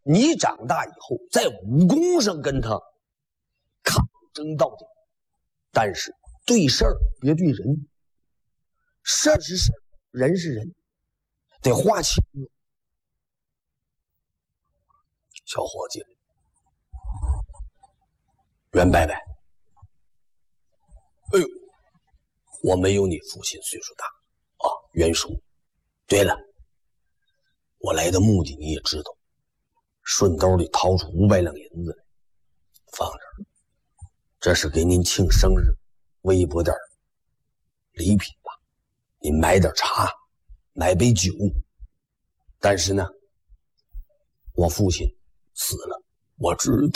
你长大以后在武功上跟他抗争到底，但是对事儿别对人，事儿是事儿，人是人，得划清楚。小伙计，袁伯伯，哎呦，我没有你父亲岁数大啊，袁叔。对了，我来的目的你也知道，顺兜里掏出500两银子来，放这儿，这是给您庆生日，微薄点礼品吧。您买点茶，买杯酒。但是呢，我父亲死了，我知道。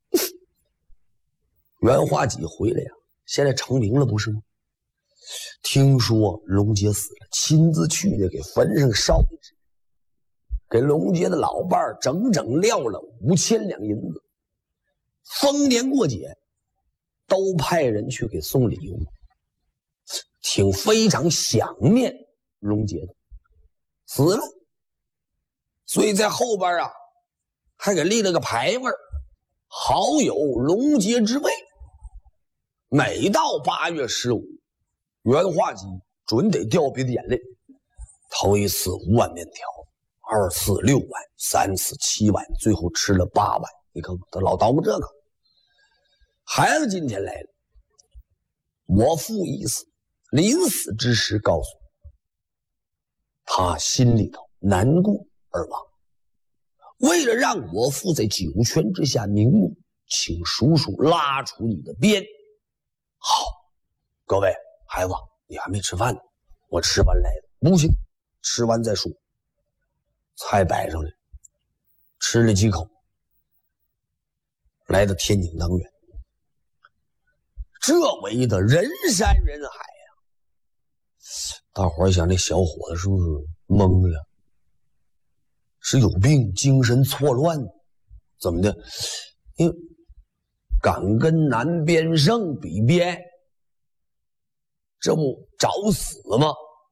袁化己回来呀，现在成名了不是吗？听说龙杰死了，亲自去的给坟上烧一纸，给龙杰的老伴儿整整撂了5000两银子。逢年过节都派人去给送礼物，挺非常想念龙杰的，死了，所以在后边啊还给立了个牌位，好友龙杰之位。每到8月15，袁化己准得掉鼻子眼泪。头一次5碗面条，二次6碗，三次7碗，最后吃了8碗。你看他老叨咕这个。孩子今天来了，我父已死，临死之时告诉我，他心里头难过而亡。为了让我父在九泉之下瞑目，请叔叔拉出你的鞭。好，各位孩子，你还没吃饭呢，我吃完来的。不行，吃完再说。菜摆上来，吃了几口，来到天井当院。这围的人山人海呀！大伙儿想，这小伙子是不是懵了？是有病，精神错乱？怎么的？因为敢跟南边胜比边，这不找死吗？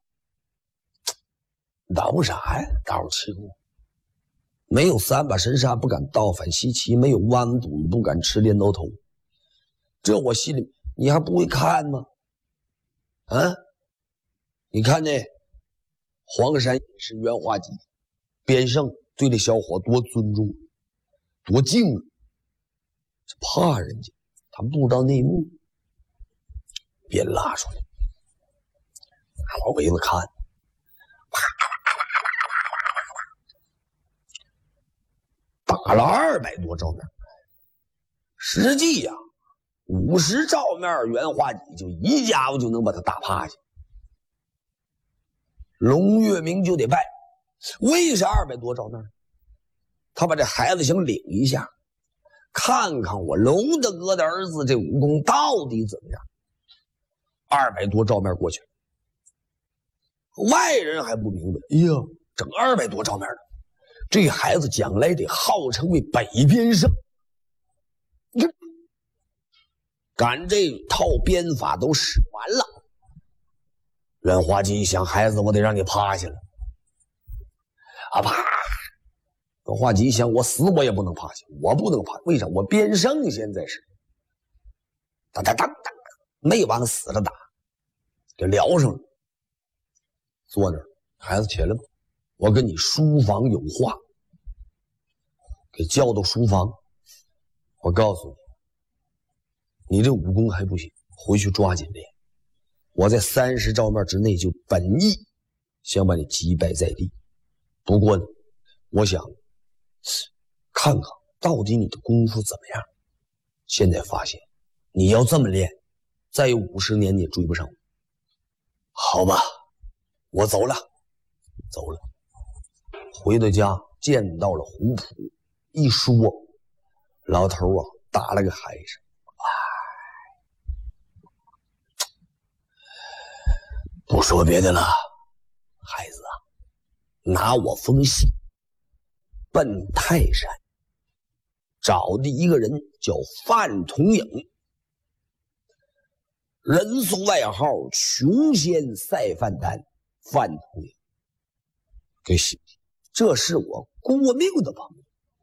找啥呀？大伙气过。没有3把神杀不敢倒反西岐，没有弯肚子不敢吃镰刀头。这我心里，你还不会看吗？啊？你看那黄山隐士袁化己，边胜对这小伙多尊重，多敬啊，这怕人家，他不知道内幕。鞭拉出来，大伙围着看，打了200多照面，实际呀，50照面袁化己就一家伙就能把他打趴下。龙月明就得败，为啥200多照面？他把这孩子想领一下，看看我龙大哥的儿子这武功到底怎么样。200多照面过去了，外人还不明白，哎呀，整200多照面的，这孩子将来得号称为北边胜。你看，赶这套鞭法都使完了，袁化己一想，孩子，我得让你趴下了。啊啪！袁化己一想，我死我也不能趴下，我不能趴，为啥？我边胜现在是，当当当当，没往死了打，给撩上了。坐那儿，孩子起来吧，我跟你书房有话。给叫到书房，我告诉你，你这武功还不行，回去抓紧练。我在30照面之内就本意想把你击败在地，不过呢，我想看看到底你的功夫怎么样。现在发现你要这么练，再有50年你也追不上我。好吧，我走了。回到家见到了胡普，一说，老头啊打了个嗨声。不说别的了，孩子啊，拿我封信奔泰山，找的一个人叫范同颖，人送外号穷仙赛范丹。范同颖给写，这是我过命的朋友，